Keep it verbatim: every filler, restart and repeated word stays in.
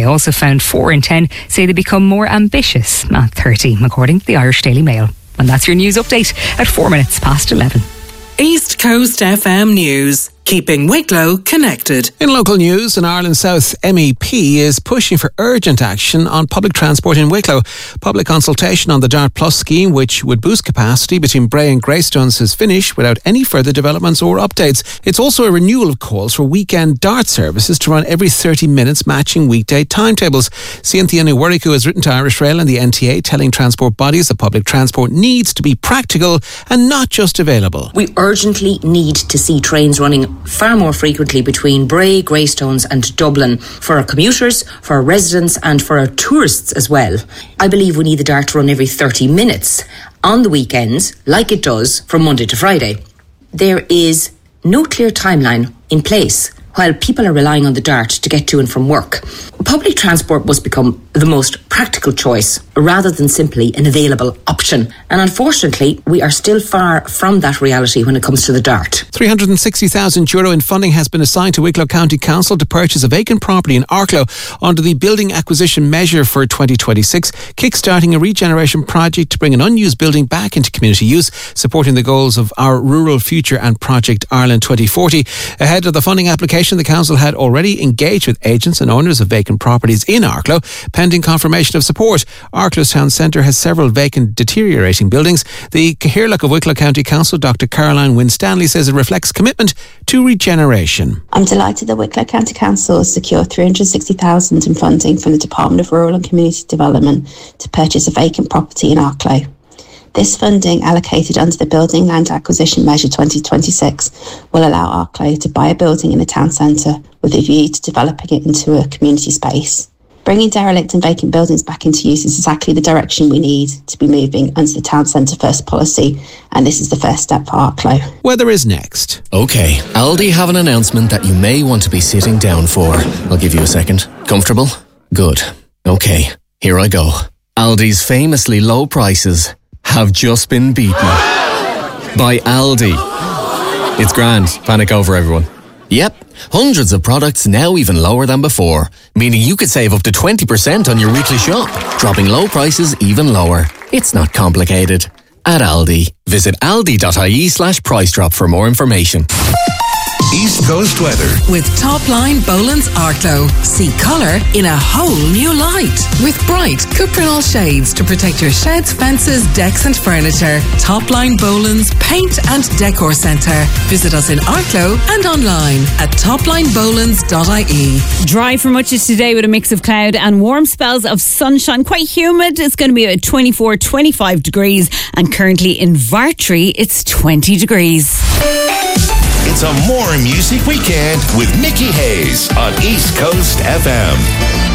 also found four in ten say they become more ambitious at thirty, according to the Irish Daily Mail. And that's your news update at four minutes past eleven. East Coast F M News, keeping Wicklow connected. In local news, an Ireland South M E P is pushing for urgent action on public transport in Wicklow. Public consultation on the Dart Plus scheme, which would boost capacity between Bray and Greystones, has finished without any further developments or updates. It's also a renewal of calls for weekend Dart services to run every thirty minutes, matching weekday timetables. Cynthia Nwuriku has written to Irish Rail and the N T A, telling transport bodies that public transport needs to be practical and not just available. We urgently need to see trains running far more frequently between Bray, Greystones and Dublin for our commuters, for our residents and for our tourists as well. I believe we need the Dart to run every thirty minutes on the weekends, like it does from Monday to Friday. There is no clear timeline in place while people are relying on the Dart to get to and from work. Public transport must become the most practical choice rather than simply an available option. And unfortunately, we are still far from that reality when it comes to the Dart. three hundred sixty thousand euro in funding has been assigned to Wicklow County Council to purchase a vacant property in Arklow under the Building Acquisition Measure for twenty twenty-six, kick-starting a regeneration project to bring an unused building back into community use, supporting the goals of Our Rural Future and Project Ireland twenty forty. Ahead of the funding application, the Council had already engaged with agents and owners of vacant properties in Arklow, pending confirmation of support. Arklow's town centre has several vacant, deteriorating buildings. The Cathaoirleach of Wicklow County Council, Doctor Caroline Wynne-Stanley, says it reflects commitment to regeneration. I'm delighted that Wicklow County Council has secured three hundred sixty thousand dollars in funding from the Department of Rural and Community Development to purchase a vacant property in Arklow. This funding, allocated under the Building Land Acquisition Measure twenty twenty-six, will allow Arklow to buy a building in the town centre with a view to developing it into a community space. Bringing derelict and vacant buildings back into use is exactly the direction we need to be moving under the Town Centre First policy, and this is the first step for Arklow. Weather is next. OK, Aldi have an announcement that you may want to be sitting down for. I'll give you a second. Comfortable? Good. OK, here I go. Aldi's famously low prices have just been beaten by Aldi. It's grand. Panic over, everyone. Yep, hundreds of products now even lower than before, meaning you could save up to twenty percent on your weekly shop, dropping low prices even lower. It's not complicated. At Aldi, visit aldi.ie slash price drop for more information. East Coast weather. With Topline Boland's Arklow. See colour in a whole new light. With bright Cuprinol shades to protect your sheds, fences, decks and furniture. Topline Boland's Paint and Decor Centre. Visit us in Arklow and online at topline bolands dot I E. Dry for much of today with a mix of cloud and warm spells of sunshine. Quite humid. It's going to be at twenty-four, twenty-five degrees. And currently in Vartry, it's twenty degrees. It's a more music weekend with Mickey Hayes on East Coast F M.